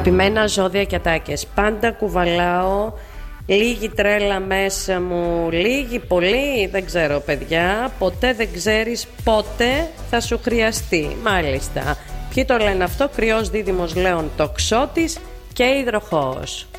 Αγαπημένα ζώδια και ατάκες, πάντα κουβαλάω λίγη τρέλα μέσα μου, λίγη, πολύ, δεν ξέρω παιδιά. Ποτέ δεν ξέρεις πότε θα σου χρειαστεί. Μάλιστα, ποιοι το λένε αυτό? Κρυός, Δίδυμος, Λέων, Τοξότης και Υδροχόος.